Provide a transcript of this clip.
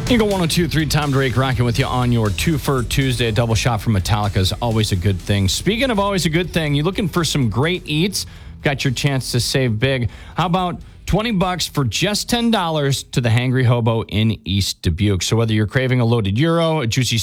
Eagle 102.3, Tom Drake rocking with you on your Two for Tuesday. A double shot from Metallica is always a good thing. Speaking of always a good thing, you looking for some great eats? Got your chance to save big. How about $20 for just $10 to the Hangry Hobo in East Dubuque? So whether you're craving a loaded gyro, a juicy